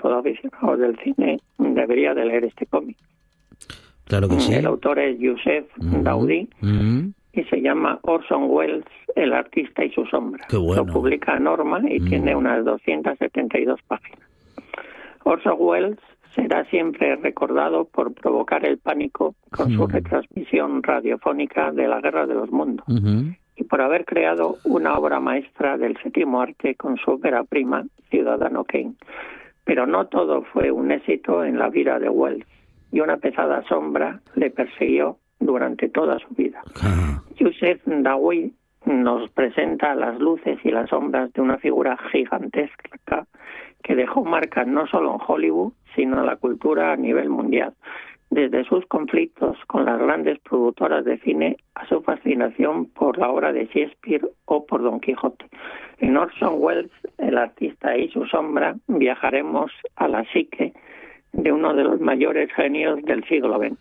todo aficionado del cine debería de leer este cómic. Claro que sí. El autor es Youssef Daoudi y se llama Orson Welles, el artista y su sombra. Qué bueno. Lo publica Norma y tiene unas 272 páginas. Orson Welles será siempre recordado por provocar el pánico con su retransmisión radiofónica de la Guerra de los Mundos y por haber creado una obra maestra del séptimo arte con su ópera prima, Ciudadano Kane. Pero no todo fue un éxito en la vida de Welles, y una pesada sombra le persiguió durante toda su vida. Youssef Daoudi nos presenta las luces y las sombras de una figura gigantesca que dejó marcas no solo en Hollywood, sino en la cultura a nivel mundial, desde sus conflictos con las grandes productoras de cine a su fascinación por la obra de Shakespeare o por Don Quijote. En Orson Welles, el artista y su sombra, viajaremos a la psique de uno de los mayores genios del siglo XX.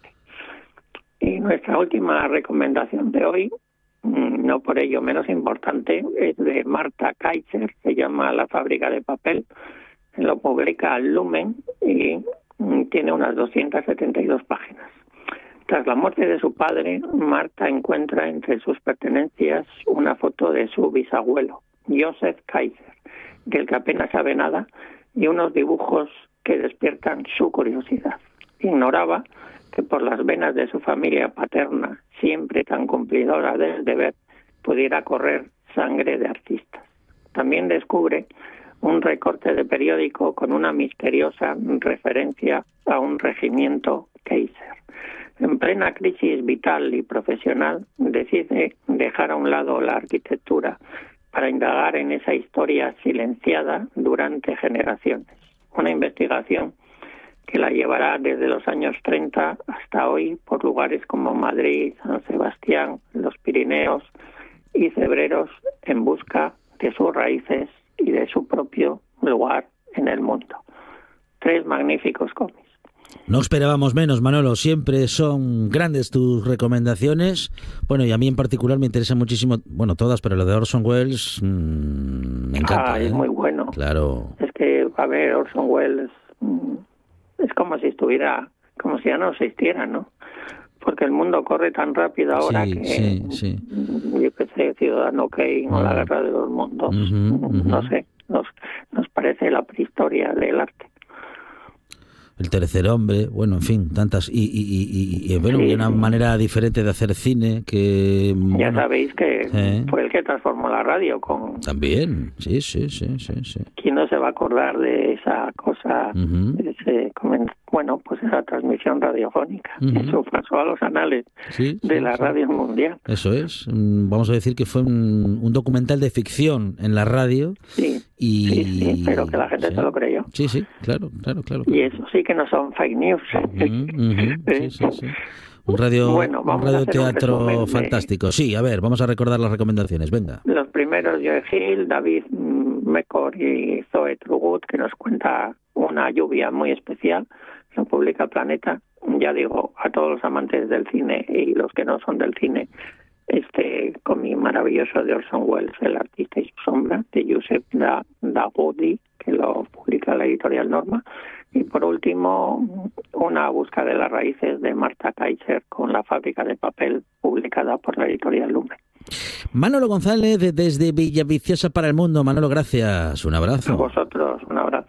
Y nuestra última recomendación de hoy, no por ello menos importante, es de Marta Kaiser, se llama La fábrica de papel, lo publica Lumen y tiene unas 272 páginas. Tras la muerte de su padre, Marta encuentra entre sus pertenencias una foto de su bisabuelo, Joseph Kaiser, del que apenas sabe nada, y unos dibujos que despiertan su curiosidad. Ignoraba que por las venas de su familia paterna, siempre tan cumplidora del deber, pudiera correr sangre de artistas. También descubre un recorte de periódico con una misteriosa referencia a un regimiento Kaiser. En plena crisis vital y profesional, decide dejar a un lado la arquitectura para indagar en esa historia silenciada durante generaciones. Una investigación que la llevará desde los años 30 hasta hoy por lugares como Madrid, San Sebastián, los Pirineos y Cebreros en busca de sus raíces y de su propio lugar en el mundo. 3 magníficos cómics. No esperábamos menos, Manolo. Siempre son grandes tus recomendaciones. Bueno, y a mí en particular me interesa muchísimo, bueno, todas, pero lo de Orson Welles me encanta. Es muy bueno. Claro. Es que, a ver, Orson Welles es como si estuviera, como si ya no existiera, ¿no? Porque el mundo corre tan rápido ahora sí. Yo qué sé, Ciudadano Kane o la Guerra de los Mundos, no sé, nos parece la prehistoria del arte. El tercer hombre, bueno, en fin, tantas y bueno, y una manera diferente de hacer cine que ya sabéis que fue el que transformó la radio con también, sí. ¿Quién no se va a acordar de esa cosa, de ese pues esa transmisión radiofónica? Eso pasó a los anales de la radio mundial. Eso es, vamos a decir que fue un documental de ficción en la radio. Sí, pero que la gente se lo creyó. Sí, claro. Y eso sí que no son fake news. Sí. Un radioteatro fantástico. Sí, a ver, vamos a recordar las recomendaciones, venga. Los primeros, Joe Hill, David Mecor y Zoe Trugut, que nos cuenta una lluvia muy especial, lo publica Planeta. Ya digo, a todos los amantes del cine y los que no son del cine, este cómic maravilloso de Orson Welles, El artista y su sombra, de Youssef Daoudi, que lo publica la editorial Norma. Y por último, una búsqueda de las raíces de Marta Kaiser con La fábrica de papel, publicada por la editorial Lumen. Manolo González, desde Villaviciosa para el mundo. Manolo, gracias. Un abrazo. A vosotros, un abrazo.